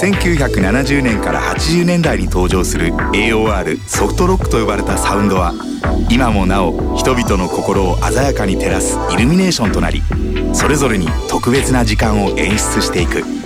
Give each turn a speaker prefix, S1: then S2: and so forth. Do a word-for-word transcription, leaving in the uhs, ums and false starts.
S1: せんきゅうひゃくななじゅうねんからはちじゅうねんだいに登場する エーオーアール ソフトロックと呼ばれたサウンドは、今もなお人々の心を鮮やかに照らすイルミネーションとなり、それぞれに特別な時間を演出していく。